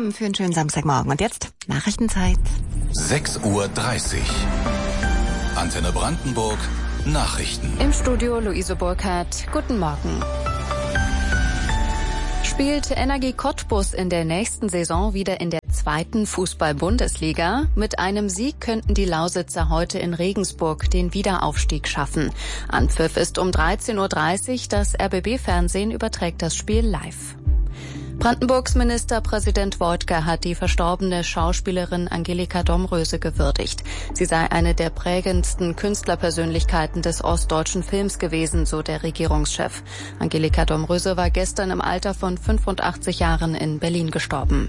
zusammen für einen schönen Samstagmorgen. Und jetzt Nachrichtenzeit. 6:30 Uhr. Antenne Brandenburg. Nachrichten. Im Studio Luise Burkhardt. Guten Morgen. Spielt Energie Cottbus in der nächsten Saison wieder in der 2. Fußball-Bundesliga? Mit einem Sieg könnten die Lausitzer heute in Regensburg den Wiederaufstieg schaffen. Anpfiff ist um 13:30 Uhr. Das RBB-Fernsehen überträgt das Spiel live. Brandenburgs Ministerpräsident Woidke hat die verstorbene Schauspielerin Angelika Domröse gewürdigt. Sie sei eine der prägendsten Künstlerpersönlichkeiten des ostdeutschen Films gewesen, so der Regierungschef. Angelika Domröse war gestern im Alter von 85 Jahren in Berlin gestorben.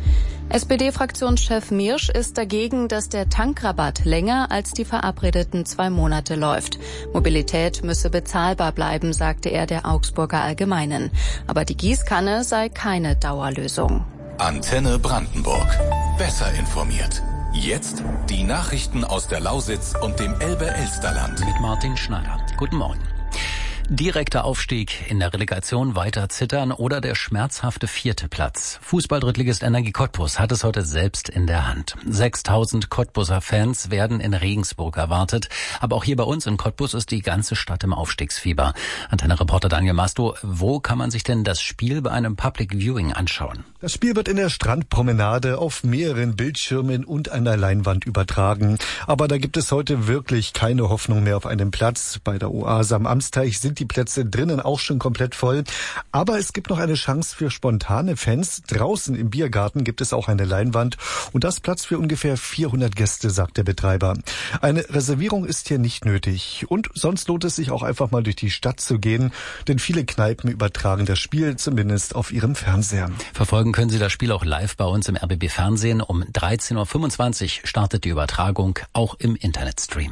SPD-Fraktionschef Miersch ist dagegen, dass der Tankrabatt länger als die verabredeten 2 Monate läuft. Mobilität müsse bezahlbar bleiben, sagte er der Augsburger Allgemeinen. Aber die Gießkanne sei keine Dauerlösung. Antenne Brandenburg. Besser informiert. Jetzt die Nachrichten aus der Lausitz und dem Elbe-Elsterland. Mit Martin Schneider. Guten Morgen. Direkter Aufstieg, in der Relegation weiter zittern oder der schmerzhafte 4. Platz. Fußball-Drittligist Energie Cottbus hat es heute selbst in der Hand. 6000 Cottbuser Fans werden in Regensburg erwartet. Aber auch hier bei uns in Cottbus ist die ganze Stadt im Aufstiegsfieber. Antenne-Reporter Daniel Masto, wo kann man sich denn das Spiel bei einem Public Viewing anschauen? Das Spiel wird in der Strandpromenade auf mehreren Bildschirmen und einer Leinwand übertragen. Aber da gibt es heute wirklich keine Hoffnung mehr auf einen Platz. Bei der Oase am Amsteich sind die Plätze drinnen auch schon komplett voll. Aber es gibt noch eine Chance für spontane Fans. Draußen im Biergarten gibt es auch eine Leinwand und das Platz für ungefähr 400 Gäste, sagt der Betreiber. Eine Reservierung ist hier nicht nötig. Und sonst lohnt es sich auch einfach mal durch die Stadt zu gehen, denn viele Kneipen übertragen das Spiel zumindest auf ihrem Fernseher. Verfolgen können Sie das Spiel auch live bei uns im RBB-Fernsehen. Um 13:25 Uhr startet die Übertragung, auch im Internetstream.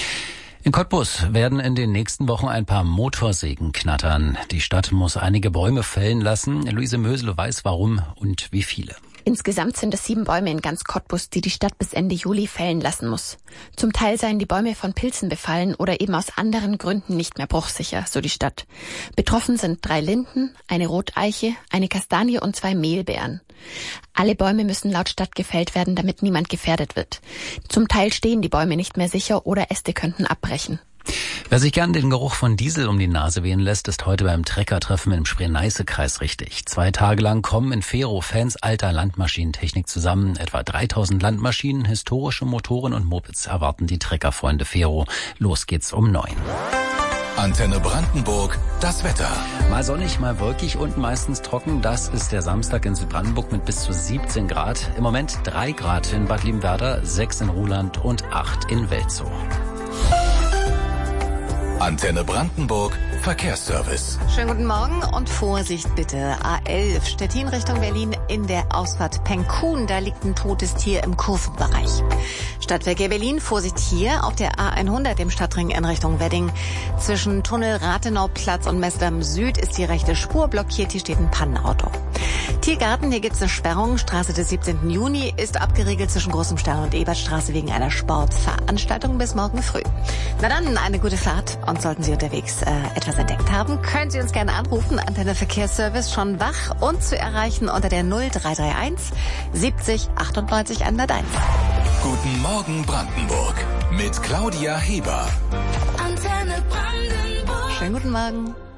In Cottbus werden in den nächsten Wochen ein paar Motorsägen knattern. Die Stadt muss einige Bäume fällen lassen. Luise Mösel weiß warum und wie viele. Insgesamt sind es 7 Bäume in ganz Cottbus, die die Stadt bis Ende Juli fällen lassen muss. Zum Teil seien die Bäume von Pilzen befallen oder eben aus anderen Gründen nicht mehr bruchsicher, so die Stadt. Betroffen sind 3 Linden, eine Roteiche, eine Kastanie und 2 Mehlbeeren. Alle Bäume müssen laut Stadt gefällt werden, damit niemand gefährdet wird. Zum Teil stehen die Bäume nicht mehr sicher oder Äste könnten abbrechen. Wer sich gern den Geruch von Diesel um die Nase wehen lässt, ist heute beim Treckertreffen im Spree-Neiße-Kreis richtig. 2 Tage lang kommen in Fero Fans alter Landmaschinentechnik zusammen. Etwa 3000 Landmaschinen, historische Motoren und Mopeds erwarten die Treckerfreunde Fero. Los geht's um 9. Antenne Brandenburg, das Wetter. Mal sonnig, mal wolkig und meistens trocken. Das ist der Samstag in Südbrandenburg mit bis zu 17 Grad. Im Moment 3 Grad in Bad Liebenwerda, 6 in Ruhland und 8 in Welzow. Antenne Brandenburg, Verkehrsservice. Schönen guten Morgen und Vorsicht bitte. A11 Stettin Richtung Berlin in der Ausfahrt Penkun. Da liegt ein totes Tier im Kurvenbereich. Stadtverkehr Berlin, Vorsicht hier auf der A100 im Stadtring in Richtung Wedding. Zwischen Tunnel Rathenauplatz und Messdamm Süd ist die rechte Spur blockiert. Hier steht ein Pannenauto. Tiergarten, hier gibt's eine Sperrung. Straße des 17. Juni ist abgeriegelt zwischen Großem Stern und Ebertstraße wegen einer Sportveranstaltung bis morgen früh. Na dann, eine gute Fahrt. Und sollten Sie unterwegs etwas entdeckt haben, können Sie uns gerne anrufen. Antenne Verkehrsservice schon wach und zu erreichen unter der 0331 70 98 101. Guten Morgen Brandenburg mit Claudia Heber. Antenne Brandenburg. Schönen guten Morgen.